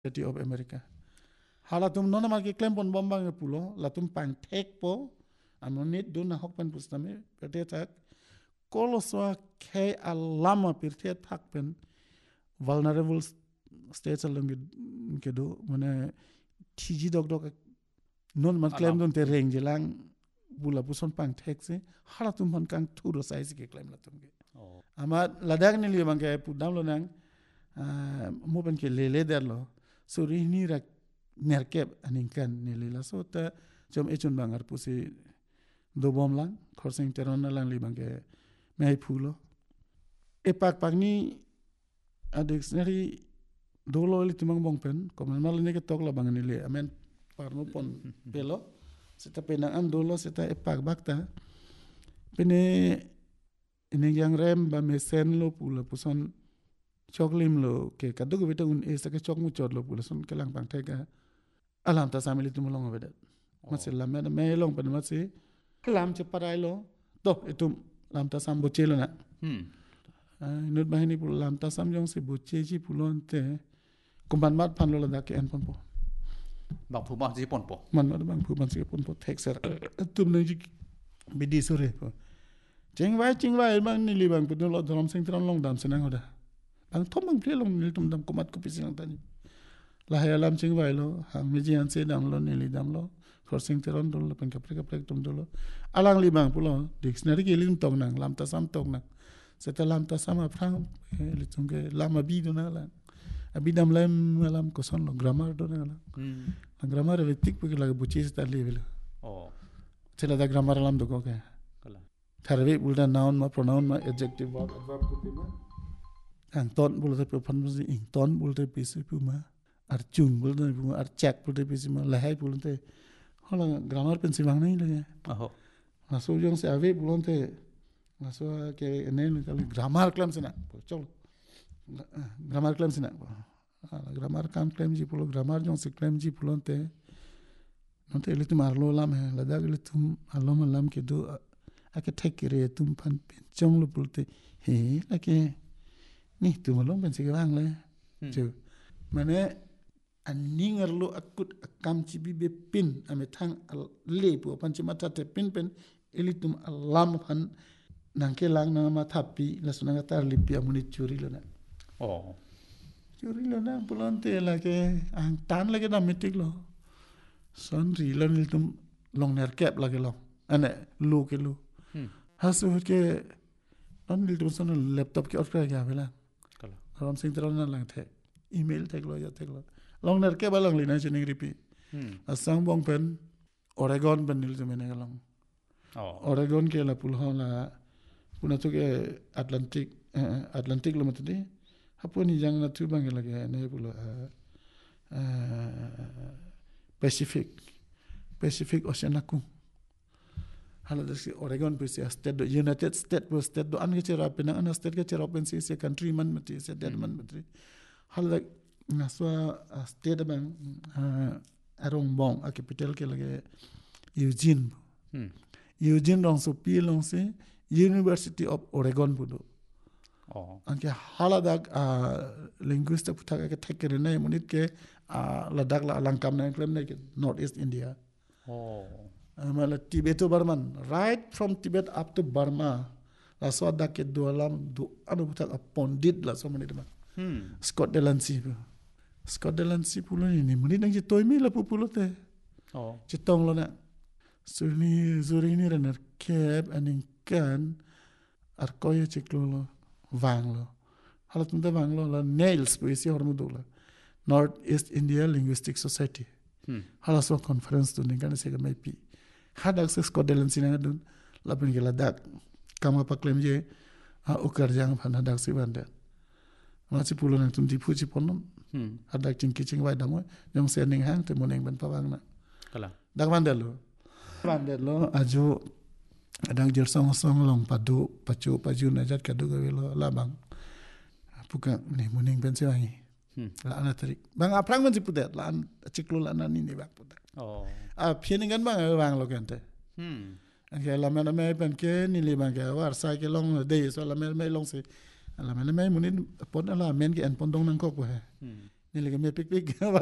City of America. Halatum nona maki klem pon bombang e pulo, latum pang tek po, amonit duna hokpen pustame, pertetak, koloswa ke alama pertetak pen, vulnerable states along kedo, mana tiji dog non man klem don te reng jelang, bula puson pang tek se, halatum pon kang turo size ke klem latum ke. Ama ladak ni liya bangke pudam lo nang, mo pen ke lele der lo, so rini rak nerkep aningkan nilila so ta jom echun bangar pusi do bom lang khorsing teron lang li bangke mai phulo e pak ni dictionary dolo li timang bong pen komen mal ni ke tok la bang ni le amen parno pon pelo seta penang am dolo seta e pak bakta pene ini yang rem ba mesen lo pula puson choklim lo ke kaduk beta un e sake chok mu chot lo pula son kelang pang tega alam ta samili tu molong beda masih lam na me long pen masih lam che parai lo to itu lam ta sam boche lo na nut bahini pula lam ta sam jong se boche ji pulon te kumban mat pan lo da ke en pon po bang phu bang ji pon po man ma bang phu man se pon po tek ser tum ne ji bidi sore po ching vai bang ni li bang pun lo drom sing tron long dam senang hoda bang thom bang ple long nil tum dam kumat ku pisang tani lahaya lam ching vai lo hang meji an se dam lo ni li dam lo khorsing teron dol pen kapre tum dolo alang li bang pulo dictionary ke lim tong nang lam ta sam tong nang seta lam ta sam aprang li tum ke lam abi do na la abi dam lam ko son lo grammar do na la grammar vetik pu ke la buchi sta level tela da grammar lam do ko ke tharve bulda noun ma pronoun ma adjective verb ku ma ang ton bulda pe phan ing ton bulda pe se pu ma arjung bulda pu ma archak bulda pe se ma lahai bulda hola grammar pen sibang nahi lage laso jong se ave bulon te laso ke ene kali grammar klam sena chol grammar klam sena grammar kam klam ji pulo grammar jong se klam ji pulon te non te litum arlo lam he lada litum alom lam ke do ake thekire tum phan pen chong lo pulte he lake ni tum long pen se gang le chu mane aning arlo akut akam chibi be pin ame thang le pu pan chi mata te pin pen elitum alam phan nang ke lang na ma thapi la sunanga tar lipi amuni churi lo na churi lo na pulon te la ke ang tan la ke na mitik lo son ri lo elitum long ner kep la ke long ane lu ke lu hasu ke non elitum son laptop ke otra ya vela ram sing tron na lang the email tek lo ya tek lo long ner ke balang lina chining ripi asang bong pen Oregon pen nil jemene long Oregon ke la pulho la puna tu ke Atlantic lo matdi hapuni jang na tu bang lage ne pulo Pacific Ocean aku hala desi Oregon pe se state do United States pe state do an ke chera penang an state ke chera pen se country man mati se dead man mati hala naswa state bang arong bong a capital ke lage Eugene rong so pi long se University of Oregon pudo anke haladak linguistic puthak ke thekere nei monit ke ladak la langkam na klem nei ke North East India mala Tibeto Burman right from Tibet up to Burma la so dak ke do alam do anu puthak a pondit la so monit ma Scott Delancey pulo ni monit nang ji toy mi la pulo te chitong lo na Surini rener keb aning kan arkoya ciklo vanglo halat munda vanglo la nails puisi hormudo la North East India Linguistic Society halaso conference tu ningan se mai pi hadak se Scott Delancey na dun la pen gela dak kama paklem je ukar jang phan hadak si banda masi pulo nang tum di puji ponom hadak cing wai damo jong se ning hang te moneng ban pawang na kala dak mandelo aju adang jer song long paju na jat kadu gawelo labang puka ni muning ben sewangi la ana tarik bang aprang man sipudet la an ciklo la nan ni bang pudet phieni gan bang bang lo kente ke la mena me ben ke ni li bang ke war sa ke long de so la me long se la me munin pon la men ke en pon dong nang ko he Nili kami pik pik